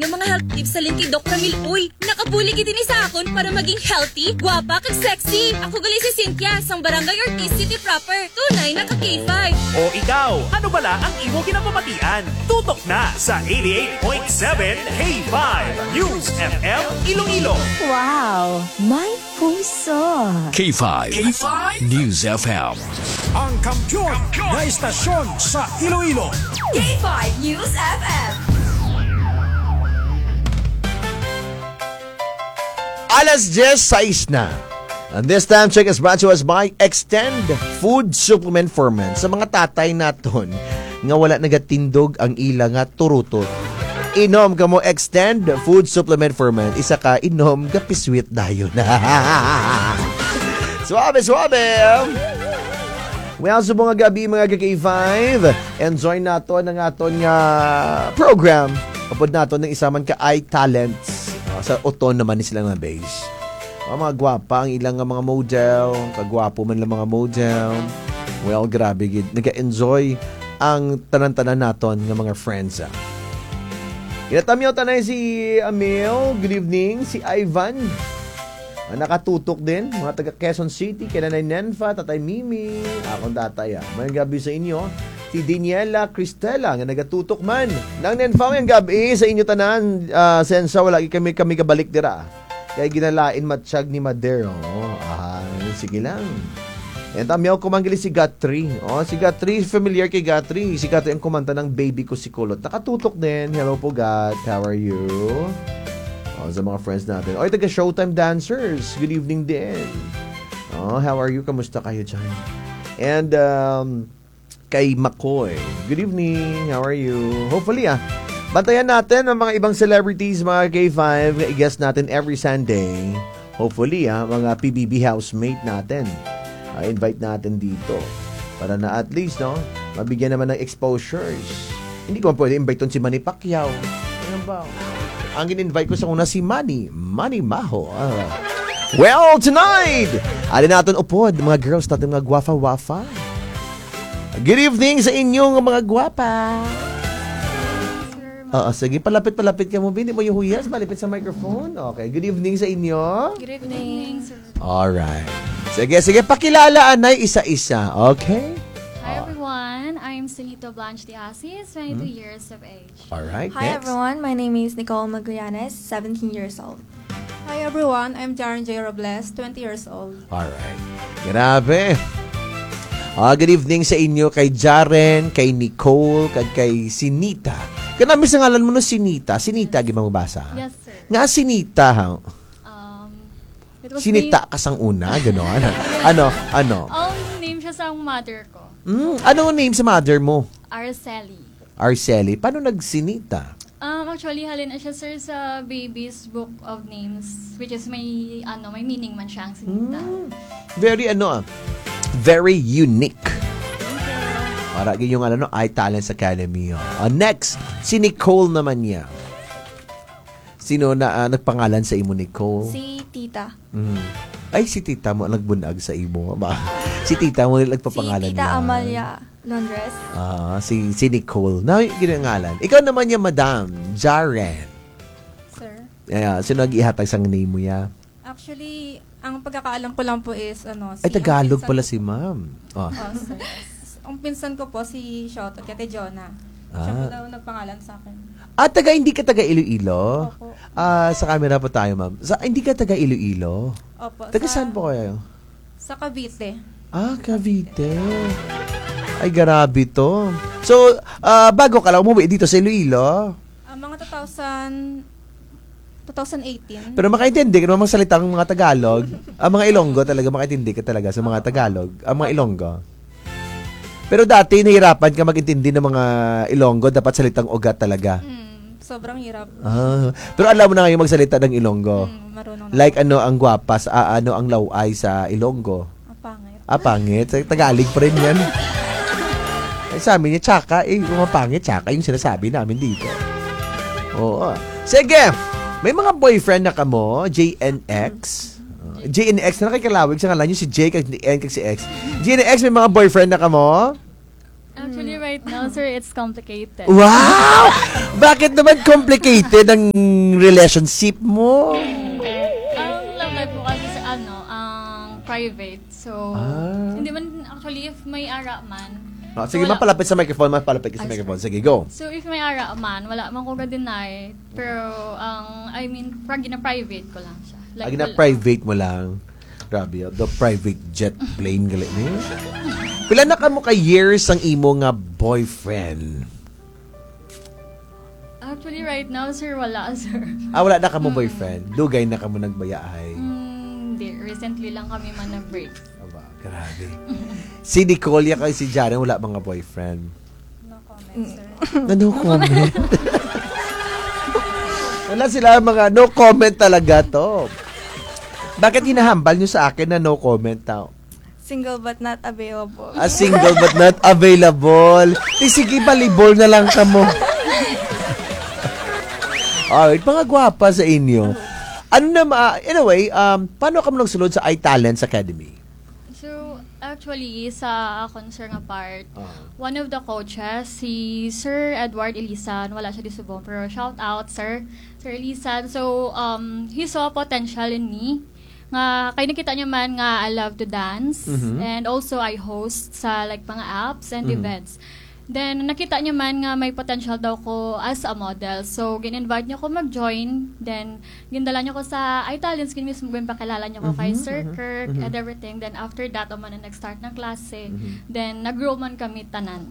ng mga health tips sa kay Doc Ramil. Uy, nakabuli din sa akon para maging healthy, guwapa, kag sexy. Ako gali si Cynthia, sang Barangay Ortiz City proper. Tunay na ka K5. O ikaw, ano bala ang imo ginapamatian? Tutok na sa 88.7 K5 News FM Iloilo. Wow, may puso. K5 News FM. Ang kampiyon na istasyon sa Iloilo. K5 News FM. Alas 10:06 na. And this time check is brought to us by Extend Food Supplement for Men. Sa mga tatay naton nga wala nagatindog ang ila nga turutot. Inom ka mo Extend Food Supplement for Men. Isa ka inom gapiswit dayon. Suabe. Well, sa mga gabi mga K5, enjoy nato ng aton nga program. Kapod nato ng isaman ka iTalents. Sa oton naman ni silang na base. Mga gwapa ang ilang mga model, kagwapo man lang mga model. Well, grabe gid. Nag-enjoy ang tanan-tanan naton nga mga friends. Inatamyaw tanay si Amel, good evening. Si Ivan, nakatutok din. Mga taga Quezon City, kay Nanay Nenfa, Tatay Mimi, akong tatay. May gabi sa inyo. Si Daniela Cristela, nga nagatutok man. Nang Nenfa, may gabi sa inyo tanan. Sensa, wala kami kabalik dira. Kaya ginalain matsyag ni Madero. Sige lang. And tamyaw kumanggali si Gatri. Si Gatri, familiar kay Gatri. Si Gatri ang kumanta ng Baby Ko Si Kulot. Nakatutok din. Hello po, Gat. How are you? Sa mga friends natin. Taga Showtime Dancers. Good evening din. How are you? Kamusta kayo dyan? And kay Makoy. Good evening. How are you? Hopefully, bantayan natin ang mga ibang celebrities, mga K5, na i-guest natin every Sunday. Hopefully, mga PBB housemate natin. Invite natin dito. Para na at least, mabigyan naman ng exposures. Hindi ko pwede invite si Manny Pacquiao. Ano ba? Ang in-invite ko sa una si Manny Maho. Well, tonight, alin natin upod, mga girls natin, mga gwafa-wafa. Good evening sa inyong mga gwapa. Sige, palapit ka mo. Hindi mo yung huyas, malipit sa microphone. Okay, good evening sa inyo. Good evening, sir. Alright. Sige, pakilala, Anay, isa-isa. Okay? Hi everyone, I'm Sunito Blanche de Asis, 22 years of age. Alright, Hi next. everyone, my name is Nicole Magallanes, 17 years old. Hi everyone, I'm Jaren J. Robles, 20 years old. Alright. Grabe. Good evening sa inyo kay Jaren, kay Nicole, kay Sinita. Kanami sa ngalan mo no Sinita. Sinita, gimang mabasa? Yes, sir. Nga Sinita, It was Sinita kasang una, gano'n. Ano? name siya sa mother ko. Ano ang name sa mother mo? Arceli. Paano nagsinita? Actually, halin na siya, sir, sa baby's book of names, which is may meaning man siya ang Sinita. Very unique. Para yung iTalents Academy. Next, si Nicole naman niya. Sino na nagpangalan sa imo, Nicole? Si Tita. Ay, si tita mo nagbunag sa imo. Si tita mo nagpapangalan Si Tita niya. Amalia Londres. Si Nicole. Na ginangalan. Ikaw naman niya, Madam Jaren. Sir? Sino nag-ihatag sang name mo ya? Actually, ang pagkakaalam ko lang po is, Ay, Tagalog pala si ma'am. Sir. Ang pinsan ko po, si Shoto, Kate Jonah. Siya po daw nagpangalan sa akin. Hindi ka taga Iloilo? Opo. Sa camera po tayo, ma'am. Hindi ka taga Iloilo? Opo. Taga saan po kayo? Sa Cavite. Cavite. Ay, grabe to. So, bago ka lang umuwi dito sa Iloilo? Mga 2018. Pero makaintindi ka naman magsalita ng mga Tagalog. Ang mga Ilonggo talaga, makaintindi ka talaga sa mga Tagalog. Ang mga Ilonggo. Pero dati, nahirapan ka mag-intindi ng mga Ilonggo, dapat salitang ugat talaga. Sobrang hirap. Pero alam mo na ngayon magsalita ng Ilonggo. Marunong na. Like ang gwapas, ang laway sa Ilonggo. Pangit. Pangit. Tagalog pa rin yan. Ay, sa amin niya, tsaka, yung pangit, tsaka yung sinasabi namin dito. Oo. Sige, may mga boyfriend na kamo, JNX. JNX na nakikalawig sa ngalan nyo, si J kag N kag si X. JNX, may mga boyfriend na kamo? Actually, right now, sir, it's complicated. Wow! Bakit naman complicated ang relationship mo? Ang love life ko kasi sa private. So, hindi man, actually, if may ara man. Sige, mapalapit sa microphone. Sige, go. So, if may ara man, wala man ko ga-deny. Pero, pag gina-private ko lang siya. Private mo lang. Grabe, the private jet plane gali niya. Pila na ka mo ka years ang imo nga boyfriend? Actually, right now, sir, wala, sir. Wala na ka mo boyfriend? Dugay na ka mo nagbayahay? Hindi. Recently lang kami man nag-break. Aba, grabe. Si Nicole kay si Jaren, wala mga boyfriend? No comment, sir. No comment? Wala sila mga no comment talaga to. Bakit hinahambal nyo sa akin na no comment now? Single but not available. Single but not available. Sige, balibol na lang ka mo. Alright, mga gwapa sa inyo. Anyway, paano ka mo nagsulod sa iTalents Academy? So, actually, sa concern nga part, one of the coaches, si Sir Edward Elisan, wala siya di subong, pero shout out, Sir Elisan. So, he saw potential in me. Nga, kaya nakita niya man nga I love to dance. And also, I host sa mga apps and events. Then, nakita niya man nga may potential daw ko as a model. So, gin-invite niya ko mag-join. Then, gindala niya ko sa iTalents. Mismo pakilala niya ko kay Sir Kirk and everything. Then, after that, man na nag-start ng klase. Then, nag-grow man kami tanan.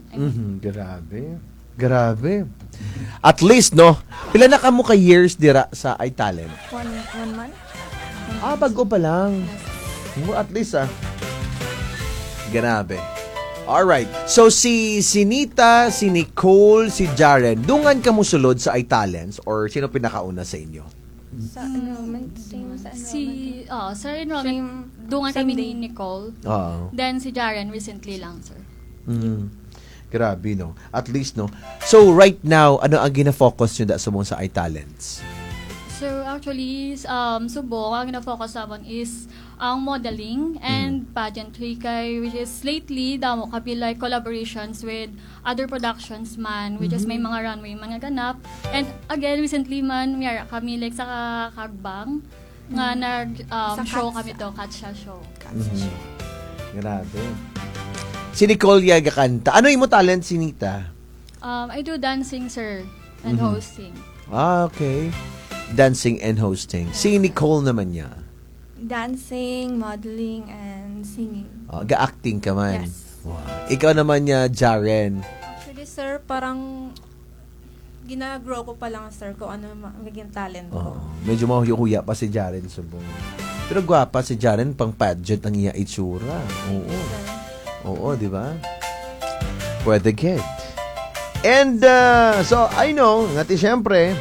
Grabe. At least, no? Pila na ka mo ka years dira sa iTalent? One month? Bago pa lang. At least, Grabe. Alright. So, si Nita, si Nicole, si Jaren, dungan ka mo sulod sa iTalents or sino pinakauna sa inyo? Sa enrollment, same sa enrollment. Sa enrollment, dungan kami ni Nicole. Then, si Jaren, recently lang, sir. Grabe, no? At least, no? So, right now, ano ang gina-focus nyo sa mong sa iTalents? So, actually, subong, ang gina-focus naman is ang modeling and pageantry which is lately, damo kapi like collaborations with other productions man, which is may mga runway, mga ganap. And again, recently man, mayara kami like sa Kagbang, nga nag-show kami to, Katsa Show. Grabe. Si Nicole Yaga kanta. Ano yung mo talent, si Nita? I do dancing, sir, and hosting. Okay. Dancing and hosting. Si Nicole naman niya? Dancing, modeling, and singing. Ga-acting ka man? Yes. Wow. Ikaw naman niya, Jaren? Actually, sir, parang gina-grow ko pa lang, sir, kung ano magiging talent ko. Medyo mahuya pa si Jaren subong. Pero gwapa si Jaren, pang pageant ang iya itsura. Oo, di ba? Pwede get. And, so, I know, ngati syempre,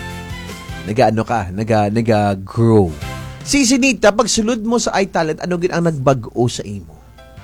nag-grow. Si Nita, pag sulod mo sa iTalent, ano gin ang nagbago sa imo?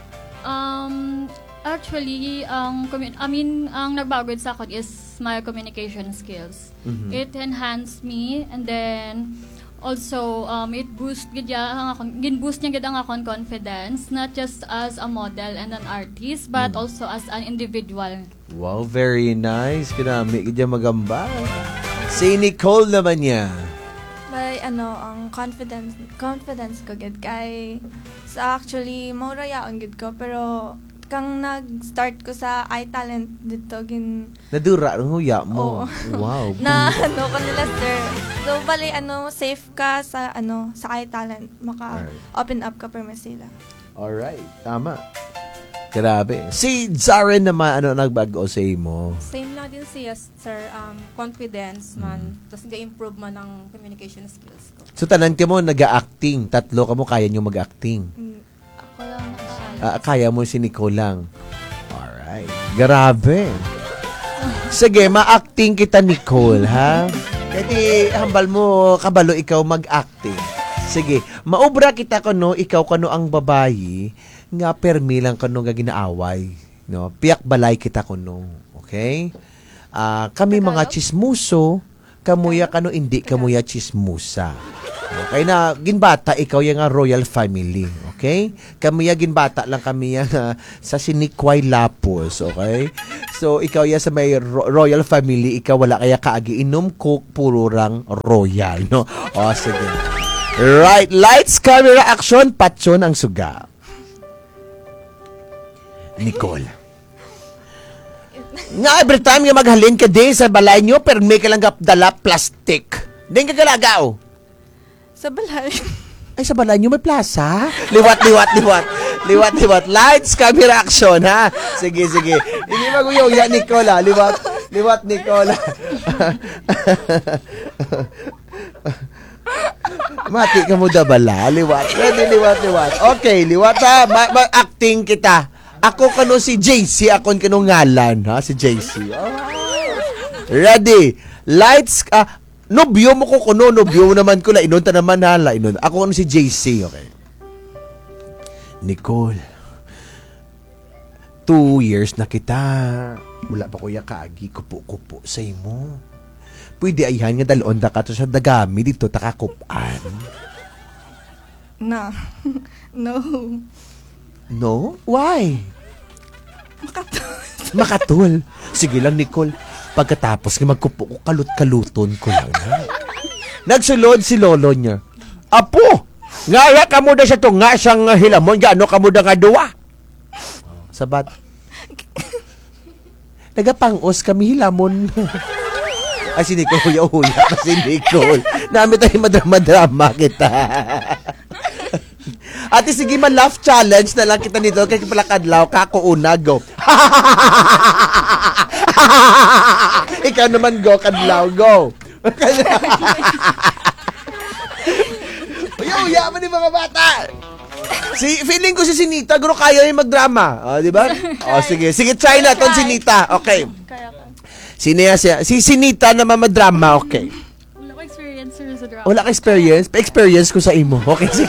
Actually, ang nagbago sa akin is my communication skills. It enhanced me, and then also it boost niya ang akong confidence, not just as a model and an artist, but also as an individual. Wow, very nice. Kinami gidya magamba. Si Nicole naman niya. May ang confidence ko gid kay sa actually mura yaon gid ko, pero kang nag-start ko sa iTalent dito nadura ang huya mo. Wow. Na ko nila, sir. So bali safe ka sa sa iTalent, open up ka perma sila. Alright, tama. Grabe. Si Jaren naman, ano nagbago sa imo? Same lang din siya, sir. Confidence man. Tapos ga-improve man ang communication skills ko. So, tanan ka mo, nag-acting. Tatlo ka mo, kaya nyo mag-acting. Ako lang nakakala. Kaya mo si Nicole lang. Alright. Grabe. Sige, ma-acting kita, Nicole, ha? Kasi hambal mo, kabalo ikaw mag-acting. Sige, maubra kita kano, ikaw kano ang babayi, nga permi lang kano nga ginaaway. No? Piyak balay kita kano. Okay? Kami mga chismuso, kamuya kano hindi kamuya chismusa. Okay na, ginbata, ikaw yung royal family. Okay? Kami yagin bata lang kami sa Sinikway Lapos. Okay? So, ikaw ya sa may royal family, ikaw wala kaya kaagi inom coke, puro rang royal. No? O, sige. Right. Lights, camera, action. Patson ang suga. Nicole. Nga, every time nga maghalin ka din sa balay nyo, pero may ka lang dala plastic. Din ka galagaw. Sa balay. Ay, sa balay nyo may plaza? Liwat. Lights, camera, action, ha? Sige. Hindi maguyaw. Ya, Nicola. Liwat, Nicola. Mati ka mo da bala. Liwat. Okay, liwat ha. Acting kita. Ako kano si JC, akon kano ngalan, ha? Si JC. Oh. Ready. Lights, nobyo mo ko kuno, nobyo naman ko, lainon ta naman ha, lainon. Ako kano si JC, okay? Nicole, 2 years na kita. Wala pa kuya kaagi, kupo-kupo sa imo. Pwede ayhan nga dalon da ka to sa dagami dito, takakupan. No. No? Why? Makatul. Sige lang, Nicole. Pagkatapos nga magkupo ko, kalut-kaluton ko lang. Nagsulod si lolo niya. Apo! Ngaya ka mo na siya to. Nga siyang hilamon. Gano ka mo na nga duwa. Sabat. Nagapangos kami hilamon. Ay, si Nicole, huya-huya. Si Nicole. Namin tayo madrama-drama kita. Ate, sige, ma-laugh challenge na lang kita nito. Kaya pala kadlaw, kako-una, go. Ikaw naman, go, kadlaw, go. Uya man yung mga bata. Feeling ko si Sinita, guro kaya yung magdrama. Di ba? Sige. Sige, try na to, Sinita. Okay. Si Sinita naman madrama, okay. Wala ka experience? Pa-experience ko sa imo. Okay, sige.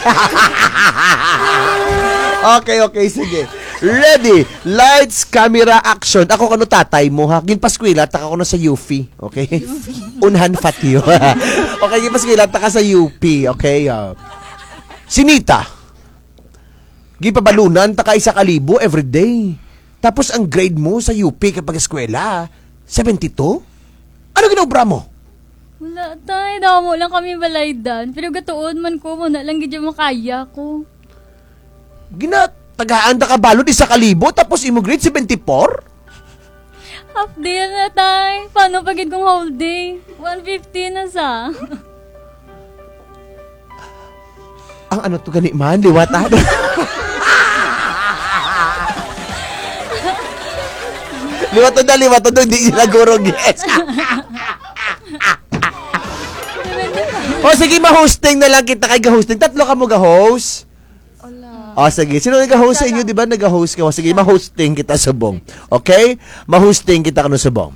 Okay, sige. Ready? Lights, camera, action. Ako kano tatay mo, ha? Ginpaskwila, taka ko na sa UP. Okay? Unhan fatyo. Okay, ginpaskwila, taka sa UP. Okay? Sinita. Gipabalunan, taka 1,000 everyday. Tapos ang grade mo sa UP kapag eskwela, 72? Ano ginobra mo? Wala tayo, damo lang kami balaydan. Pero gatuon man ko, muna lang gidya makaya ko. Tagaan ka balod 1,000, tapos immigrate 74? Half day na tayo. Paano pagid kong whole day? 150 na sa. Ang ano to gani man, liwat. Liwat to, hindi sila guro, guys. Sige, ma-hosting na lang kita kay ga-hosting. 3 ka mo ga-host? Wala. Sige. Sino nag-host sa inyo? Di ba nag-host ka? Sige, ma-hosting kita subong. Okay? Ma-hosting kita kano subong.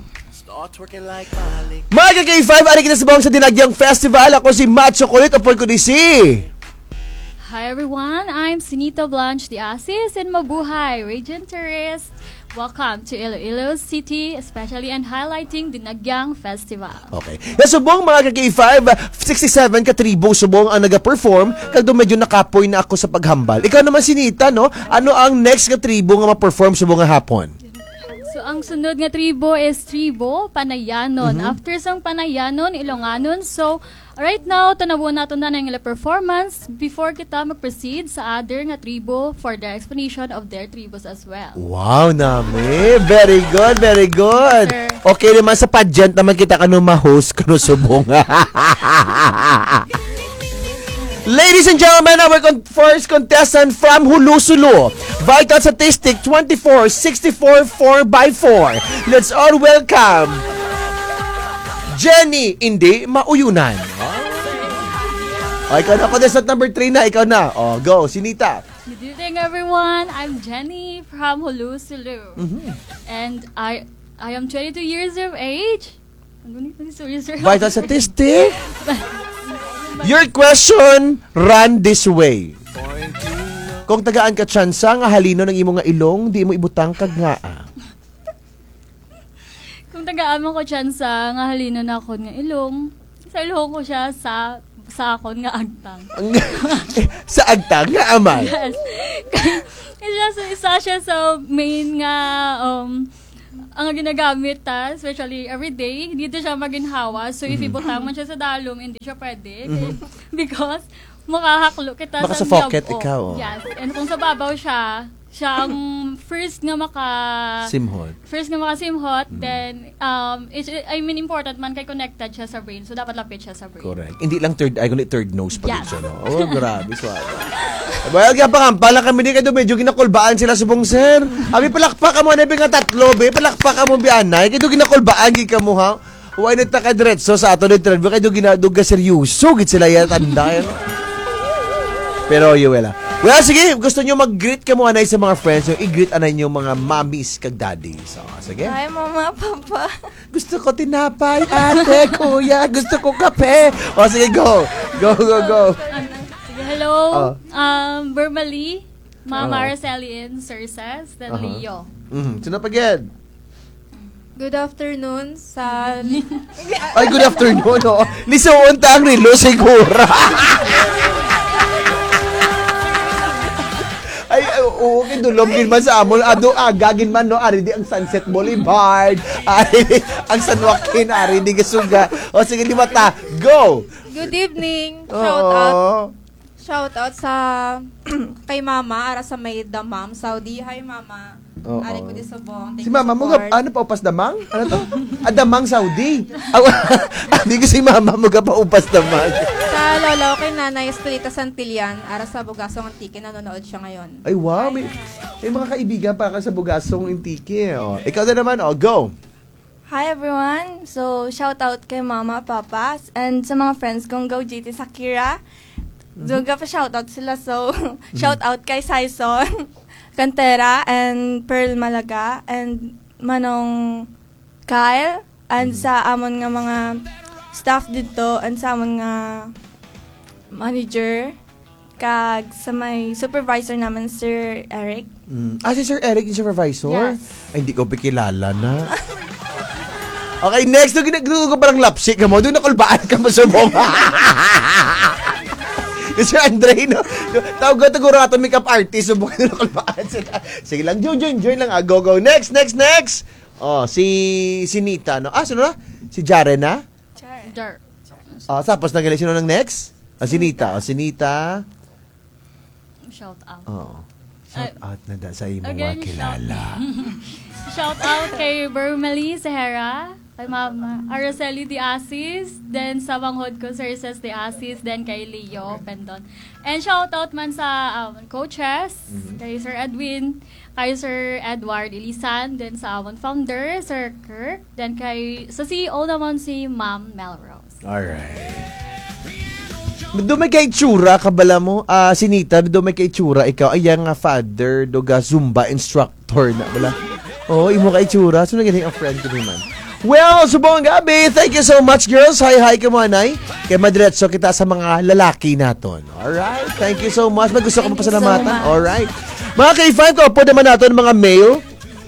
Mga K5, ari kita subong sa Dinagyang Festival. Ako si Matt Chocolate of Porcodisi. Hi everyone, I'm Sinita Blanche de Asis and mabuhay, Radiant Tourist. Welcome to Iloilo City, especially and highlighting Dinagyang Festival. Okay. Subong mga ka-K5, 67 katribo subong ang nag-perform kag medyo nakapoy na ako sa paghambal. Ikaw naman Sinita, no? Ano ang next katribo nga ma-perform subong nga hapon? So ang sunod nga tribo is Tribo Panayanon. After sang Panayanon, Ilonganon. So right now, tanabuan natin na ng performance before kita mag-proceed sa other nga tribo for the explanation of their tribos as well. Wow, nami. Very good. Sir. Okay naman sa pageant naman kita kano ma-host kano subong. Ladies and gentlemen, our first contestant from Hulusulu. Vital Statistic 2464 4x4. Let's all welcome Jenny, hindi mauyunan. Ikaw na, contestant number 3 na. Ikaw na. Go, Sinita. Good evening, everyone. I'm Jenny from Hulusulu. And I am 22 years of age. Vital Statistic. Your question run this way. Kung tagaan ka tsansa nga halino ng imo nga ilong, di mo ibutang kag nga. Kung tagaan ko tsansa nga halino na ako nga ilong, sa ilong ko siya sa akon nga agtang. Sa agtang nga amal? Yes. Isa siya sa main nga ang ginagamit especially everyday, dito siya maginhawa. So if ibutang man siya sa dalom, hindi siya pwede. Because makahaklo kita Baka sa sa pocket niyab, ikaw. Yes. And kung sa babaw siya ang first nga Simhot. then important man kay connected siya sa brain. So dapat lapit siya sa brain. Correct. Hindi lang third eye, kundi third nose pa Yes. siya, no? Oh, grabe, swag. Well, kaya pa pala kami din kayo medyo ginakulbaan sila subong sir. Abi palakpak ka mo na nga tatlo, be. Palakpak ka mo bianay. Kayo ginakulbaan ka mo, ha? Why not ka diretso sa ato ni trend? Kayo ginaduga seryoso. Git sila yan, tanda yan. Pero, Yuela. Well, sige, gusto nyo mag-greet ka mo anay sa mga friends. Yung i-greet anay nyo mga mommies kag daddies. So, sige. Hi, Mama, Papa. Gusto ko tinapay, ate, kuya. Gusto ko kape. O, sige, go. Go. Sige, hello. Burmali, Mama Araceli and Sir Ses, then Leo. Sino pa again? Good afternoon sa... Ay, good afternoon. Oh. Lisuon ta ang relo, siguro. Ay, oo, kinulog din man sa amol. Gagin man, no? Ari di ang Sunset Boulevard. Ari ang San Joaquin. Ari di Gasuga. O, sige, di mata. Go! Good evening. Oo. Shout out sa kay Mama, ara sa may Damam, Saudi. Hi, Mama. Oo. Ari ko di subong. Si mama mo, ano pa upas damang? Ano to? Damang Saudi. Hindi ko si mama mo pa upas damang. Sa lolo kay Nanay Estelita Santillan, ara sa Bugasong Antique, nanonood siya ngayon. Ay, wow. May mga kaibigan pa ka sa Bugasong Antique. Oh. Ikaw na naman, go. Hi, everyone. So, shout out kay Mama, Papa, and sa mga friends kong Go GT Sakira. Duga pa shout out sila. So, shout out kay Saison Cantera and Pearl Malaga and Manong Kyle and sa amon nga mga staff dito and sa amon nga manager kag sa may supervisor naman Sir Eric. Si Sir Eric yung supervisor? Yes. Ay, hindi ko pikilala na. Okay, next. Nagdugo ko parang lapsi ka mo. Doon nakulbaan ka mo sa bunga. Sir Andre, no? Tawag ko siguro ato makeup artist. Subukan na nakulbaan sila. Sige lang, join lang. Go. Next. Oh, si Nita, no? Sino na? Si Jaren, na? Jar. Tapos nagaling sino ng next? Si Nita. Shout out. Shout out na sa iyong mga Again, kilala. Shout out kay Burmali Sahara, kay Mama Araceli de Asis, then sa banghod ko Sir Ses de Asis, then kay Leo Pendon. And shout out man sa coaches, kay Sir Edwin, kay Sir Edward Ilisan, then sa awon founder, Sir Kirk, then kay sa CEO naman si Ma'am Melrose. Alright. Dumay kay tsura, kabala mo. Si Nita, dumay kay tsura. Ikaw, ayan nga father, doga Zumba instructor na. Bala. Oo, imo kay tsura. So, nagaling ang friend ko naman. Well, subong gabi. Thank you so much, girls. Hi ka mo, anay. Kaya madiretso kita sa mga lalaki naton. Alright. Thank you so much. May gusto ka mapasalamatan? Alright. Mga K5 ko, po naman natin mga male.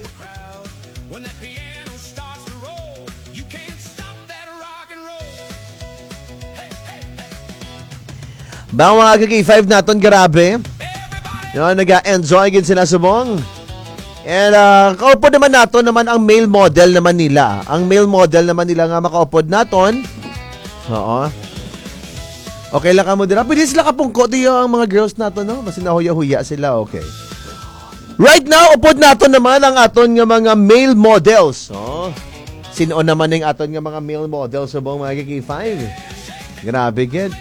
Bang mga K5 naton, grabe. Yun, nag-enjoy din sila subong. And kaupod naman nato naman ang male model naman nila. Ang male model naman nila nga makaupod naton. Oo. Okay lang ka mo dira. Pwede sila kapungko diyo ang mga girls nato, no? Mas nahuya-huya sila, okay. Right now, upod nato naman ang aton nga mga male models. Oh. Sino naman yung aton nga mga male models subong mga K5? Grabe, good.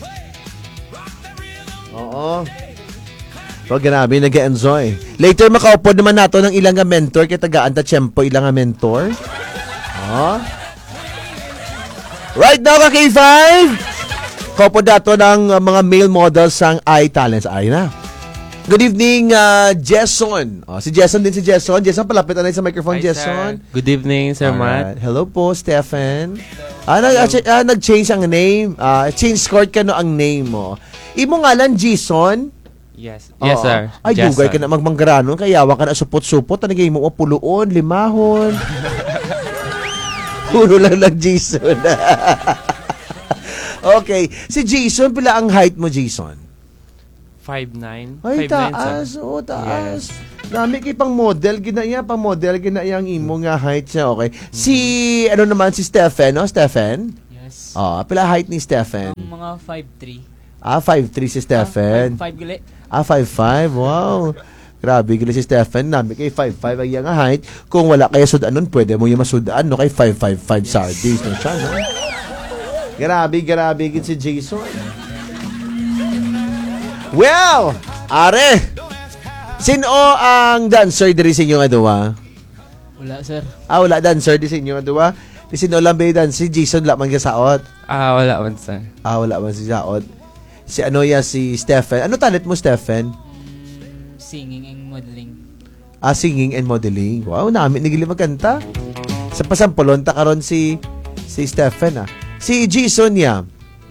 Oo. So, grabe, nag-enjoy. Later, makaupod naman nato ng ilang nga mentor kaya tagaan ta tiyempo ilang nga mentor. Oh. Right now, K5, kaupod nato ng mga male models sang iTalents. Ay na. Good evening, Jason. Si Jason din si Jason. Jason, palapit na sa microphone, Hi, Jason. Sir. Good evening, Sir Matt. Hello po, Stephen. Nag-change ang name. Change court ka no ang name mo. Imo ngalan, Jason? Yes, Sir. sir. Ay, dugay ka na magmanggaranon. Kayawa ka na supot-supot. Tanagay mo puluon, limahon. Puro lang Jason. Okay. Si Jason, pila ang height mo, Jason? 5'9". Ay, 5'9", taas. sir. Oo, taas. Yes. Dami kay pang model. Ginaya ang imo nga height siya. Okay. Si, ano naman, si Stephen, no? Stephen? Yes. Pila height ni Stephen? Mga 5'3". 5'3" si Stephen. 5'5" gali. 5'5". Wow. Grabe, gali si Stephen. Nami kay 5'5" ang iyang height. Kung wala kaya sudanon, pwede mo yung masudaan, no? Kay 5'5" sardines na siya, no? Grabe, gid si Jason. Well, are, sino ang dancer diri sa inyo nga duwa? Wala, sir. Wala dancer di sa inyo nga duwa. Di sino lang ba yung si Jason wala man kasaot? Wala man, sir. Wala man si saot. Si si Stephen. Ano talent mo, Stephen? Singing and modeling. Singing and modeling. Wow, namin nagili magkanta. Sa pasampolon ta karon si Stephen Si Jason niya.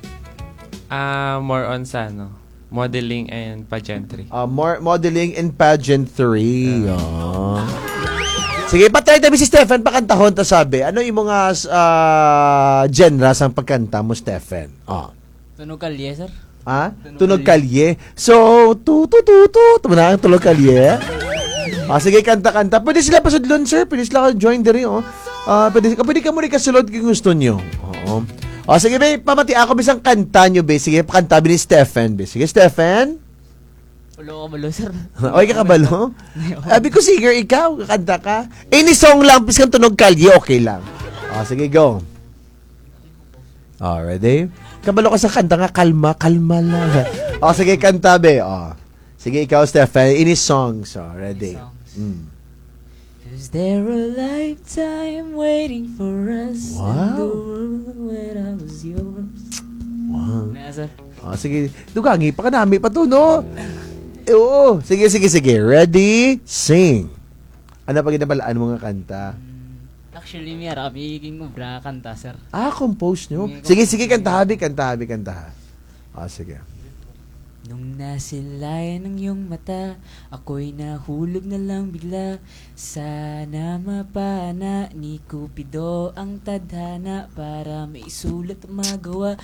More on sa modeling and pageantry. More modeling and pageantry. Sige, patry tayo si Stephen pakantahon ta sabi. Ano yung mga genre sang pagkanta mo, Stephen? Tunog kalye, sir. Tunog kalye. So, tumunang tunog kalye. Sige, kanta-kanta. Pwede sila pasudlon, sir. Pwede sila join diri, pwede ka mo rin kasulod kung gusto nyo. Sige, be, pamati ako bisang kanta nyo, be. Sige, pakanta ni Stephen, be. Sige, Stephen. Ulo kabalo, sir. Okay ka kabalo? Sabi ko, singer, ikaw, kakanta ka. Any song lang, pisang tunog kalye, okay lang. Sige, go. Ready? Kabalo ka sa kanta nga, kalma lang. Sige, kanta, be. Sige, ikaw, Stephen. Any songs. Ready? Is there a lifetime waiting for us? Wow. In the world when I was yours. Wow. Sir. Sige, dugangi pa ka nami pa to, no? Oo. Sige. Ready? Sing. Ano pa ginabalaan mo nga kanta? Actually, marami king ubra kanta, sir. Compose nyo? Sige, kantahabi. Sige. Nung nasilayan ng iyong mata, ako'y nahulog na lang bigla. Sana mapana ni Cupido ang tadhana para maisulat at magawa